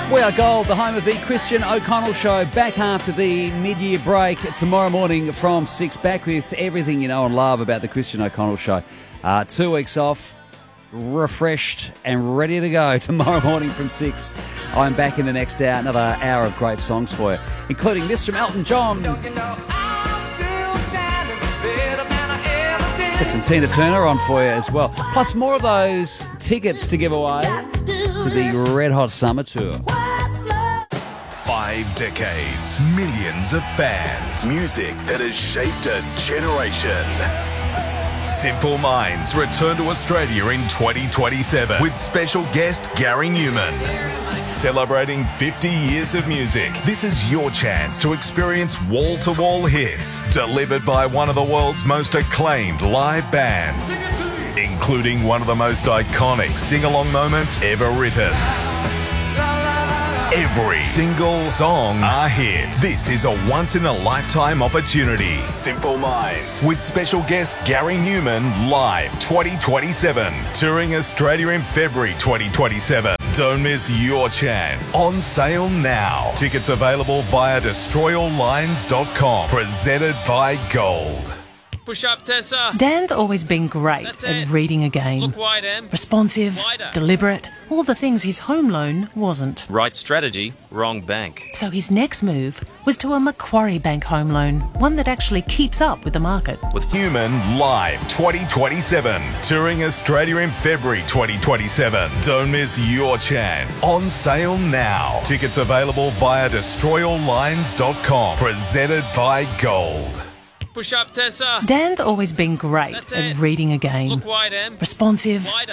We are Gold, the home of the Christian O'Connell Show, back after the mid-year break. Tomorrow morning from 6, back with everything you know and love about the Christian O'Connell Show. 2 weeks off, refreshed and ready to go tomorrow morning from 6. I'm back in the next hour, another hour of great songs for you, including this from Elton John. Got some Tina Turner on for you as well. Plus more of those tickets to give away to the Red Hot Summer Tour. 5 decades, millions of fans, music that has shaped a generation. Simple Minds return to Australia in 2027 with special guest Gary Newman. Celebrating 50 years of music, this is your chance to experience wall-to-wall hits delivered by one of the world's most acclaimed live bands, including one of the most iconic sing-along moments ever written. Every single song a hit. This is a once-in-a-lifetime opportunity. Simple Minds with special guest Gary Newman live 2027. Touring Australia in February 2027. Don't miss your chance. On sale now. Tickets available via destroyallines.com. Presented by Gold. Push up, Tessa. Dan's always been great at reading a game. Look wide, Em. Responsive, Wider. deliberate, all the things his home loan wasn't. Right strategy, wrong bank. So his next move was to a Macquarie Bank home loan, one that actually keeps up with the market. With Newman live 2027. Touring Australia in February 2027. Don't miss your chance. On sale now. Tickets available via destroyallines.com. Presented by Gold. Push up, Tessa. Dan's always been great That's at it. reading a game. Look wide, Em. Responsive, Wider.